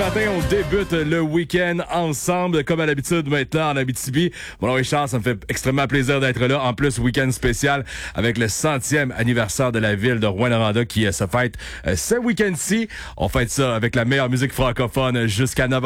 matin, on débute le week-end ensemble, comme à l'habitude maintenant en Abitibi. Mon nom est Charles, ça me fait extrêmement plaisir d'être là. En plus, week-end spécial avec le 100e anniversaire de la ville de Rouyn-Noranda qui se fête ce week-end-ci. On fête ça avec la meilleure musique francophone jusqu'à 9h.